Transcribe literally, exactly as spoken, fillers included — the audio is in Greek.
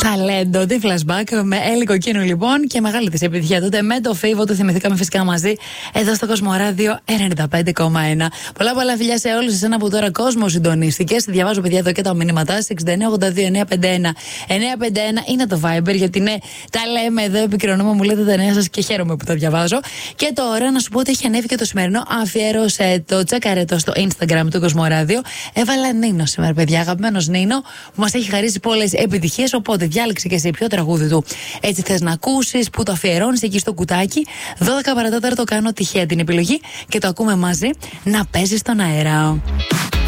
Ταλέντο, τι flashback με Έλλη Κοκκίνου λοιπόν και μεγάλη της επιτυχία τότε με το Φίβο. Το θυμηθήκαμε φυσικά μαζί εδώ στο Κοσμοράδιο ενενήντα πέντε κόμμα ένα. Πολλά πολλά φιλιά σε όλους εσένα που τώρα κόσμο συντονίστηκες. Διαβάζω παιδιά εδώ και τα μηνύματά σας. εξήντα εννέα ογδόντα δύο εννιακόσια πενήντα ένα εννιακόσια πενήντα ένα είναι το Viber, γιατί ναι, τα λέμε εδώ, επικοινωνούμε, μου λέτε τα νέα σας και χαίρομαι που τα διαβάζω. Και τώρα να σου πω ότι έχει ανέβει και το σημερινό αφιέρωσε το τσεκαρέτο στο Instagram του Κοσμοράδιο. Έβαλα Νίνο σήμερα, παιδιά, αγαπημένος Νίνο, που μας έχει χαρίσει πολλές επιτυχίες. Οπότε διάλεξε και εσύ ποιο τραγούδι του έτσι θες να ακούσεις, που το αφιερώνεις εκεί στο κουτάκι. δώδεκα παρατέταρτο κάνω τυχαία την επιλογή και το ακούμε μαζί να παίζει στον αέρα.